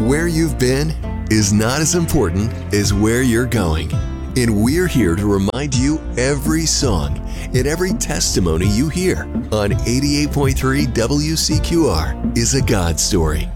Where you've been is not as important as where you're going. And we're here to remind you every song and every testimony you hear on 88.3 WCQR is a God story.